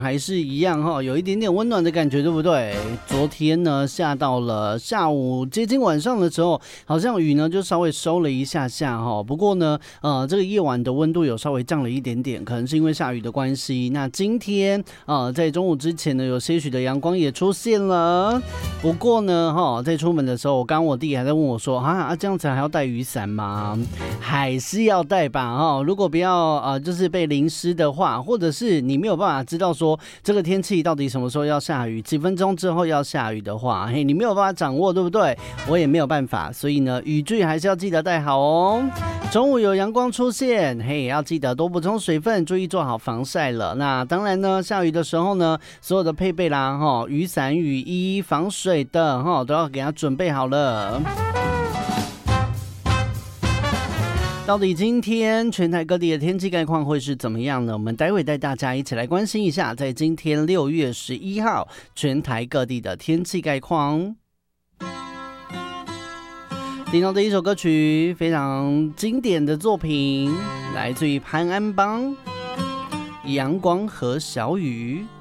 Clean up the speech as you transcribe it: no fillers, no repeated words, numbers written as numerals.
还是一样哈，有一点点温暖的感觉，对不对？昨天呢，下到了下午接近晚上的时候，好像雨呢就稍微收了一下下哈。不过呢，这个夜晚的温度有稍微降了一点点，可能是因为下雨的关系。那今天在中午之前呢，有些许的阳光也出现了。不过呢，在出门的时候，我弟还在问我说，这样子还要带雨伞吗？还是要带吧如果不要就是被淋湿的话，或者是你没有办法知道说这个天气到底什么时候要下雨，几分钟之后要下雨的话，你没有办法掌握，对不对？我也没有办法，所以呢，雨具还是要记得带好哦。中午有阳光出现，要记得多补充水分，注意做好防晒了。那当然呢，下雨的时候呢，所有的配备啦，雨伞、雨衣、防水的都要给它准备好了。到底今天全台各地的天气概况会是怎么样呢？我们待会带大家一起来关心一下，在今天6月11号全台各地的天气概况。听到的一首歌曲，非常经典的作品，来自于潘安邦《阳光和小雨》。